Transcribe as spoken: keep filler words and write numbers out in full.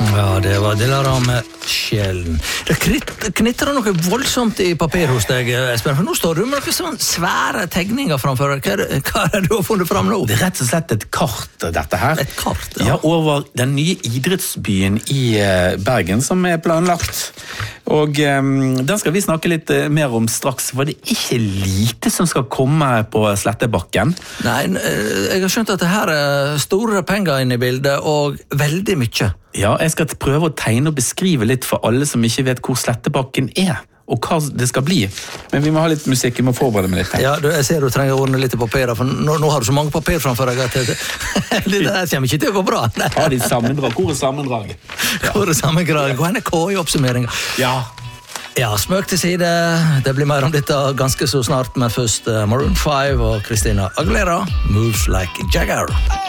Ja, det var deler av med sjelen. Det knitrer noe voldsomt i papir hos deg, Espen, for nå står du med noen sånne svære tegninger framfor deg. Hva er, det, hva er det du har funnet fram nå? Det er rett og slett et kart, dette her. Et kart, ja. Ja, over den nye idrettsbyen i Bergen som er planlagt. Og um, den skal vi snakke litt mer om straks, for det er ikke lite som skal komme på Slettebakken. Nei, jeg har skjønt at det her er store penger inne i bildet, og veldig mye. Ja, jeg skal prøve å tegne og beskrive litt for alle som ikke vet hvor Slettebakken er, og hva det skal bli. Men vi må ha litt musikk, vi må forberede meg litt. Ja, du, jeg ser du trenger å ordne litt i papirer, for nå, nå har du så mange papir framfor deg at det, det der kommer ikke til å gå bra. Ja, de sammendrag. Hvor er sammendrag? Ja. Hvor er sammendrag? Hvor er K i-oppsummeringen? Ja. Ja, smøk til side. Det blir mer om dette ganske så snart, men først uh, Maroon five og Christina Aguilera, Moves Like Jagger.